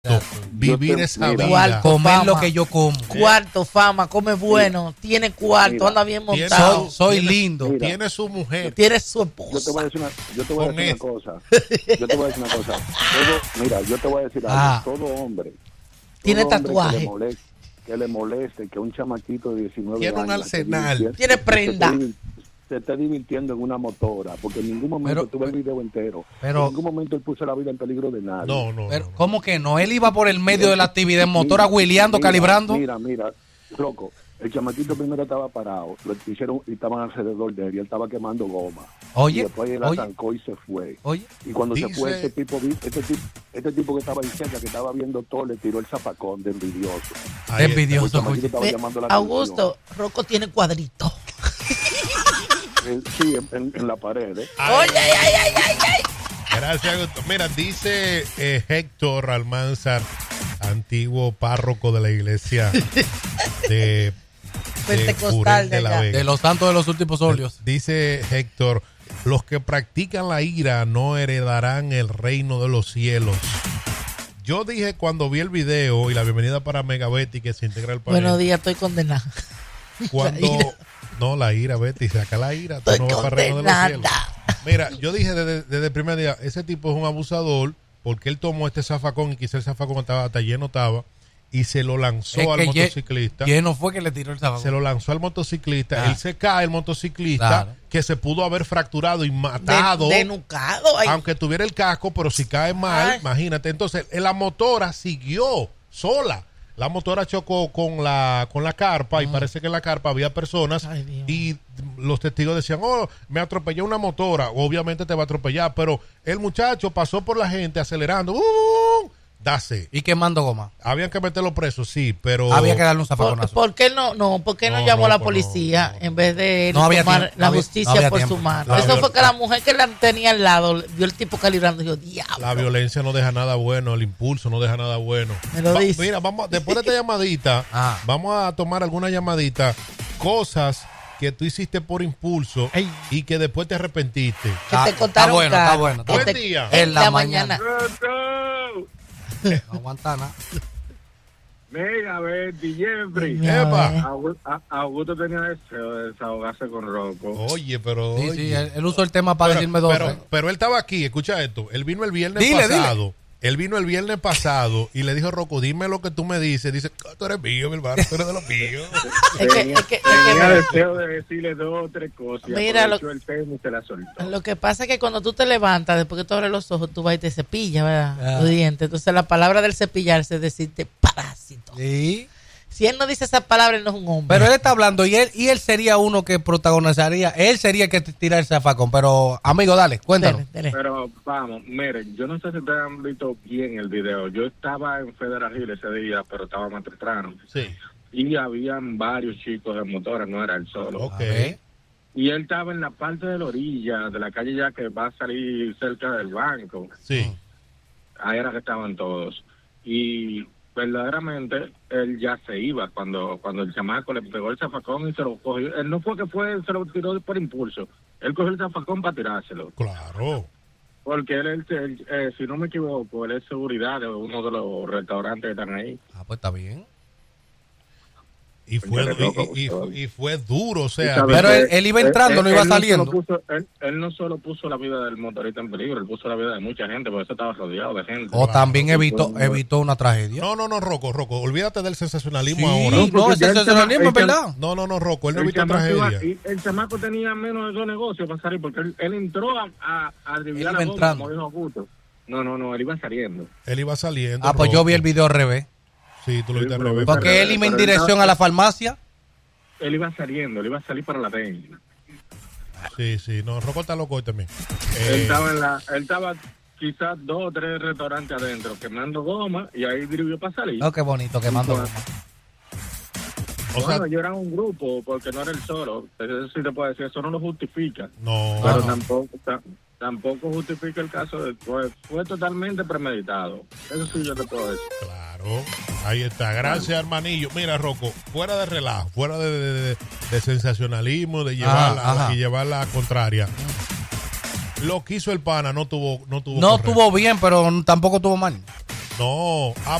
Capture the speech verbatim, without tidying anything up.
Vivir te, esa mira, vida. Cuarto, Comer fama, lo que yo como. Cuarto, fama, come bueno, tiene cuarto, Mira, anda bien tiene- montado, Soy, soy Tiene- lindo. Mira. Tiene su mujer. tiene su Yo te voy a esposa. decir una, yo te voy a Con decir eso. una cosa. Yo te voy a decir una cosa. Todo, mira, yo te voy a decir algo. Ah. Todo hombre. Tiene todo hombre tatuaje. Que le, moleste, que le moleste que un chamaquito de diecinueve Tiene un años. esté arsenal. divirtiendo- Tiene prenda. Se esté, divir- se esté divirtiendo en una motora. Porque en ningún momento Pero- tuve el video entero. pero- en ningún momento él puso la vida en peligro de nadie. No, no. Pero, no, no. ¿cómo que no? Él iba por el medio de la actividad en motora, Mira, huileando, mira, calibrando. Mira, mira, Rocco, el chamaquito primero estaba parado, lo hicieron y estaban alrededor de él y él estaba quemando goma. Oye, y después él oye. arrancó y se fue. Oye, Y cuando se Dice- fue, este tipo, vi- este tipo, este tipo que estaba ahí cerca, que estaba viendo todo, le tiró el zapacón de envidioso. Ahí está. envidioso. El chamaquito estaba Ve, llamando la Augusto, Rocco tiene cuadrito. atención. Eh, sí, en, en- en la pared. ¿eh? Ay, Oye, ay, ay, ay, ay. Gracias, Augusto. Mira, dice eh, Héctor Almanzar, antiguo párroco de la iglesia de, de Pentecostal Purén de de la allá. Vega. de los santos de los últimos óleos. Dice Héctor, los que practican la ira no heredarán el reino de los cielos. Yo dije cuando vi el video y la bienvenida para Mega Betty que se integra al panel. Buenos días, estoy condenada. Cuando La ira. no la ira, Betty, saca la ira, tú Estoy no vas para el reino de los cielos. condenada. Mira, yo dije desde, desde el primer día, ese tipo es un abusador porque él tomó este zafacón y quizá el zafacón estaba hasta lleno estaba y se lo lanzó Es al que ye- motociclista. ¿Quién no fue que le tiró el sábado? Se lo lanzó al motociclista, Ah. él se cae el motociclista Claro. que se pudo haber fracturado y matado, De, denucado. Ay, aunque tuviera el casco, pero si cae mal, Ay. imagínate. Entonces, eh, la motora siguió sola. La motora chocó con la con la carpa y parece que en la carpa había personas Ay, Dios. y los testigos decían, oh, me atropelló una motora. Obviamente te va a atropellar, pero el muchacho pasó por la gente acelerando. ¡Uh! Dase. Y quemando goma. Habían que meterlo preso, sí, pero... Había que darle un ¿Por, zafaconazo. por qué no, no, ¿por qué no, No, llamó a no, la pues policía no, no. en vez de él No había tomar tiempo, la no había- justicia no había por tiempo. su mano? La Eso viol- fue que la mujer que la tenía al lado dio el tipo calibrando y dijo, diablo. La violencia no deja nada bueno, el impulso no deja nada bueno. Me lo Va- dice. Mira, vamos, después de esta llamadita, Ah. vamos a tomar alguna llamadita, cosas que tú hiciste por impulso Ay. y que después te arrepentiste. Que Ah, te está contaron bueno, cara, está bueno, está que bueno. te- Buen día. En la, mañana. No aguanta nada. Mira, Betty, Jeffrey. Mira, Epa. ve. Augu- a- Augusto tenía deseo de desahogarse con Rocco. Oye, pero... Sí, oye. sí, él, él usó el tema para pero, decirme dos. pero, ¿eh? pero él estaba aquí, escucha esto. Él vino el viernes Dile, pasado. Él vino el viernes pasado y le dijo, Rocco, dime lo que tú me dices. Dice, "Ah, tú eres mío, mi hermano, tú eres de los míos. Es que, Tenía, es que- es que tenía mira, deseo de decirle dos o tres cosas. y Mira, lo- aprovechó el tema y se la soltó. lo que pasa es que cuando tú te levantas, después que tú abres los ojos, tú vas y te cepillas, ¿verdad? Ah. Los dientes. Entonces la palabra del cepillarse es decirte parásito. Sí. Si él no dice esa palabra, él no es un hombre. Pero él está hablando y él y él sería uno que protagonizaría. Él sería el que tira el zafacón. Pero, amigo, dale, cuéntanos. Dele, dele. Pero vamos, miren, yo no sé si ustedes han visto bien el video. Yo estaba en Federal Hill ese día, pero estaba más temprano. Sí, Y habían varios chicos de motores, no era él solo. ok. A ver. Y él estaba en la parte de la orilla de la calle ya que va a salir cerca del banco. Sí. Ahí era que estaban todos. Y verdaderamente él ya se iba cuando cuando el chamaco le pegó el zafacón y se lo cogió. Él no fue que fue, se lo tiró por impulso. Él cogió el zafacón para tirárselo. Claro. Porque él, él, él, eh, si no me equivoco, él es seguridad de uno de los restaurantes que están ahí. Ah, pues está bien. Y fue, y, y- y fue duro, o sea... ¿Sabes Pero qué? él- él iba entrando, no iba solo saliendo. puso- él, él no solo puso la vida del motorista en peligro, él puso la vida de mucha gente, porque eso estaba rodeado de gente. O también Claro. evitó, evitó una tragedia. No, no, no, Rocco, Rocco, olvídate del sensacionalismo Sí, ahora. no, porque el ya el sensacionalismo es chama- el verdad. No, no, no, Rocco, él no El evitó chamaco, iba- tragedia. y el chamaco tenía menos de dos negocios para salir, porque él, él entró a, a, a Él driviar iba la goma, entrando. como dijo Augusto. No, no, no, él iba saliendo. Él iba saliendo. Ah, pues yo Rocco. vi el video al revés. Sí, tú lo viste al Sí, revés. pero- Porque él iba en pero él dirección estaba- a la farmacia. Él iba saliendo, él iba a salir para la D E N. Sí, sí, no, Rocco está loco hoy también. Él Eh, estaba en la, él estaba quizás dos o tres restaurantes adentro, quemando goma, y ahí drivió para salir. Oh, qué bonito, quemando Bueno. goma. o sea, Bueno, yo era un grupo, porque no era el solo. Eso sí te puedo decir, eso no lo justifica. no, Pero no. tampoco ta- tampoco justifica el caso de fue, fue totalmente premeditado. Eso sí yo te puedo decir. claro, ahí está. Gracias, hermanillo. Mira, Rocco, fuera de relajo, fuera de, de- de- de sensacionalismo, de llevar, Ajá, la, ajá. y llevar la contraria. Lo que hizo el pana no tuvo, no tuvo No correcto. estuvo bien, pero tampoco estuvo mal. No, ah,